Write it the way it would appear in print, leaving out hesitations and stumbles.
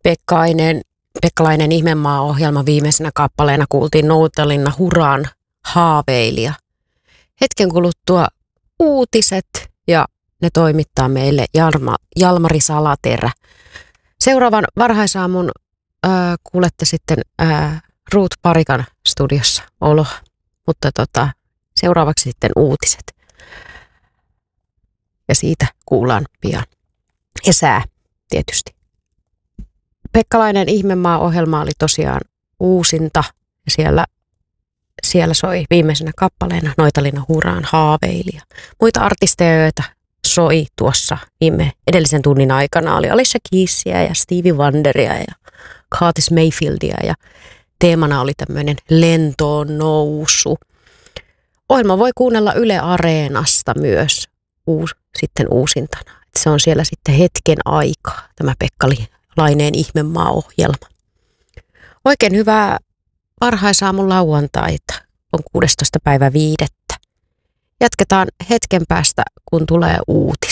Pekkalainen ihmemaa-ohjelma viimeisenä kappaleena kuultiin Noutalinna Huraan Haaveilija. Hetken kuluttua uutiset ja ne toimittaa meille Jalmari Salaterä. Seuraavan varhaisaamun kuulette sitten Ruut Parikan studiossa oloa, mutta seuraavaksi sitten uutiset. Ja siitä kuullaan pian. Ja sää tietysti. Pekkalainen ihmemaa-ohjelma oli tosiaan uusinta ja siellä soi viimeisenä kappaleena Noitalinna Huraan Haaveilija. Muita artisteja, joita soi tuossa edellisen tunnin aikana oli Alicia Keysia ja Stevie Wonderia ja Curtis Mayfieldia ja teemana oli tämmöinen lentoon nousu. Ohjelma voi kuunnella Yle Areenasta myös sitten uusintana. Se on siellä sitten hetken aikaa, tämä Pekkalainen ihmemaa-ohjelma. Oikein hyvää varhaisaamun lauantaita, on 16. päivä 5. Jatketaan hetken päästä, kun tulee uutiset.